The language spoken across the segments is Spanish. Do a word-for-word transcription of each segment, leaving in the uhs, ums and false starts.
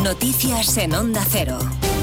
Noticias en Onda Cero.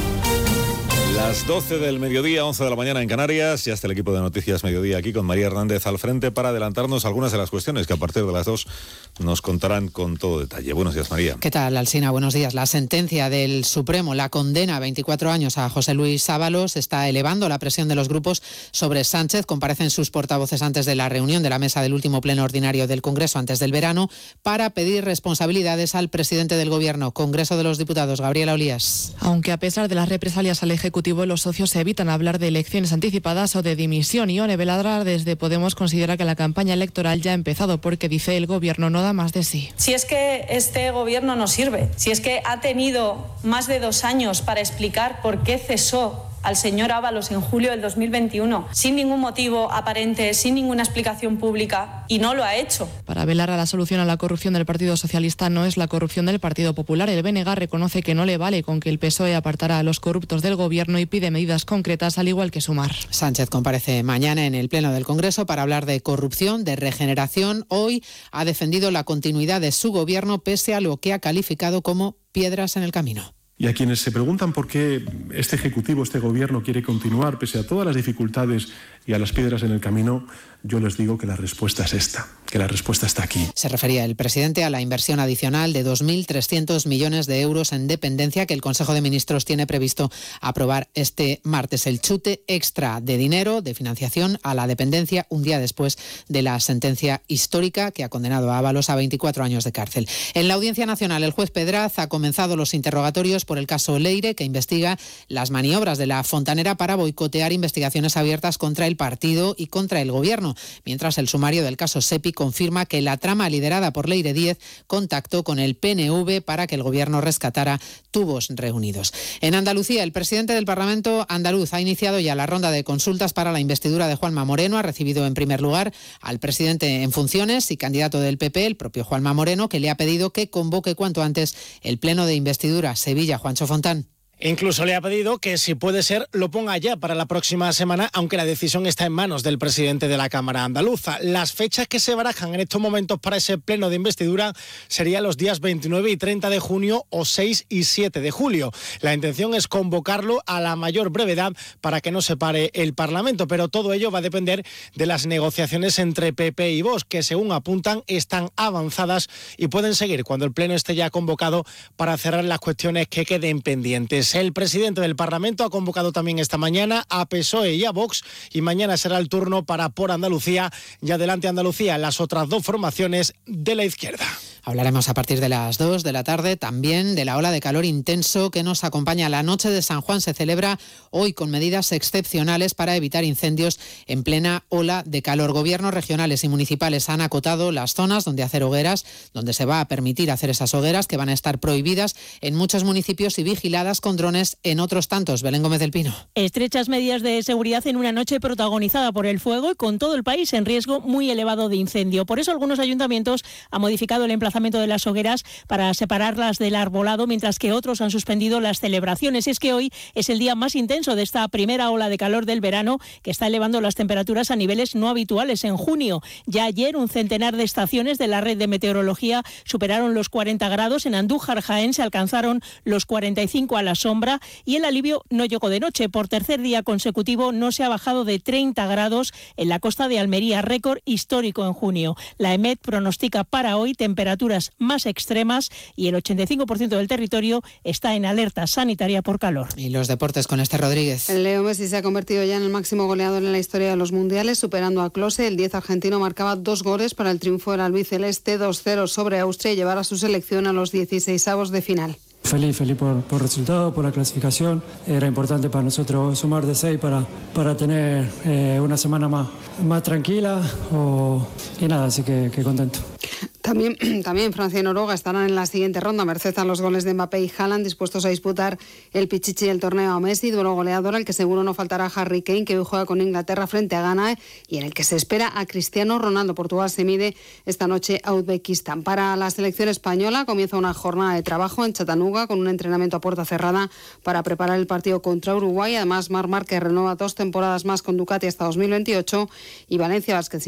Las doce del mediodía, once de la mañana en Canarias. Ya está el equipo de Noticias Mediodía aquí con María Hernández al frente para adelantarnos algunas de las cuestiones que a partir de las dos nos contarán con todo detalle. Buenos días, María. ¿Qué tal, Alsina? Buenos días. La sentencia del Supremo, la condena a veinticuatro años a José Luis Ábalos, está elevando la presión de los grupos sobre Sánchez. Comparecen sus portavoces antes de la reunión de la mesa del último pleno ordinario del Congreso antes del verano para pedir responsabilidades al presidente del Gobierno. Congreso de los Diputados, Gabriela Olías. Aunque a pesar de las represalias al Ejecutivo, los socios evitan hablar de elecciones anticipadas o de dimisión. Ione Beladra desde Podemos considera que la campaña electoral ya ha empezado porque, dice, el Gobierno no da más de sí. Si es que este Gobierno no sirve, si es que ha tenido más de dos años para explicar por qué cesó al señor Ábalos en julio del dos mil veintiuno, sin ningún motivo aparente, sin ninguna explicación pública, y no lo ha hecho. Para Belarra, la solución a la corrupción del Partido Socialista no es la corrupción del Partido Popular. El B N G reconoce que no le vale con que el P S O E apartara a los corruptos del Gobierno y pide medidas concretas, al igual que Sumar. Sánchez comparece mañana en el Pleno del Congreso para hablar de corrupción, de regeneración. Hoy ha defendido la continuidad de su Gobierno pese a lo que ha calificado como piedras en el camino. Y a quienes se preguntan por qué este Ejecutivo, este Gobierno quiere continuar pese a todas las dificultades y a las piedras en el camino, yo les digo que la respuesta es esta, que la respuesta está aquí. Se refería el presidente a la inversión adicional de dos mil trescientos millones de euros en dependencia que el Consejo de Ministros tiene previsto aprobar este martes. El chute extra de dinero, de financiación a la dependencia, un día después de la sentencia histórica que ha condenado a Ábalos a veinticuatro años de cárcel. En la Audiencia Nacional, el juez Pedraz ha comenzado los interrogatorios por el caso Leire, que investiga las maniobras de la Fontanera para boicotear investigaciones abiertas contra el partido y contra el Gobierno, mientras el sumario del caso Sepi confirma que la trama liderada por Leire Díez contactó con el P N V para que el Gobierno rescatara tubos reunidos. En Andalucía, el presidente del Parlamento andaluz ha iniciado ya la ronda de consultas para la investidura de Juanma Moreno. Ha recibido en primer lugar al presidente en funciones y candidato del P P, el propio Juanma Moreno, que le ha pedido que convoque cuanto antes el pleno de investidura. Sevilla, Juancho Fontán. Incluso le ha pedido que, si puede ser, lo ponga ya para la próxima semana, aunque la decisión está en manos del presidente de la Cámara Andaluza. Las fechas que se barajan en estos momentos para ese pleno de investidura serían los días veintinueve y treinta de junio o seis y siete de julio. La intención es convocarlo a la mayor brevedad para que no se pare el Parlamento, pero todo ello va a depender de las negociaciones entre P P y Vox, que según apuntan están avanzadas y pueden seguir cuando el pleno esté ya convocado para cerrar las cuestiones que queden pendientes. El presidente del Parlamento ha convocado también esta mañana a P S O E y a Vox, y mañana será el turno para Por Andalucía y Adelante Andalucía, las otras dos formaciones de la izquierda. Hablaremos a partir de las dos de la tarde también de la ola de calor intenso que nos acompaña. La noche de San Juan se celebra hoy con medidas excepcionales para evitar incendios en plena ola de calor. Gobiernos regionales y municipales han acotado las zonas donde hacer hogueras, donde se va a permitir hacer esas hogueras, que van a estar prohibidas en muchos municipios y vigiladas con drones en otros tantos. Belén Gómez del Pino. Estrechas medidas de seguridad en una noche protagonizada por el fuego y con todo el país en riesgo muy elevado de incendio. Por eso algunos ayuntamientos han modificado el emplazamiento de las hogueras para separarlas del arbolado, mientras que otros han suspendido las celebraciones. Es que hoy es el día más intenso de esta primera ola de calor del verano, que está elevando las temperaturas a niveles no habituales en junio. Ya ayer un centenar de estaciones de la red de meteorología superaron los cuarenta grados. En Andújar, Jaén, se alcanzaron los cuarenta y cinco a la sombra, y el alivio no llegó de noche. Por tercer día consecutivo no se ha bajado de treinta grados en la costa de Almería, récord histórico en junio. La EMET pronostica para hoy temperaturas más extremas y el ochenta y cinco por ciento del territorio está en alerta sanitaria por calor. Y los deportes con Esther Rodríguez. El Leo Messi se ha convertido ya en el máximo goleador en la historia de los mundiales, superando a Klose. El diez argentino marcaba dos goles para el triunfo del albiceleste dos cero sobre Austria y llevar a su selección a los dieciseisavos de final. Feliz, feliz por, por el resultado, por la clasificación. Era importante para nosotros sumar de seis para, para tener eh, una semana más, más tranquila o, y nada, así que, que contento. También, también Francia y Noruega estarán en la siguiente ronda, merced a los goles de Mbappé y Haaland, dispuestos a disputar el pichichi del torneo a Messi, duelo goleador al que seguro no faltará Harry Kane, que hoy juega con Inglaterra frente a Ghana, y en el que se espera a Cristiano Ronaldo. Portugal se mide esta noche a Uzbekistán. Para la selección española comienza una jornada de trabajo en Chattanooga con un entrenamiento a puerta cerrada para preparar el partido contra Uruguay. Además, Marc Márquez renueva dos temporadas más con Ducati hasta dos mil veintiocho y Valencia Vázquez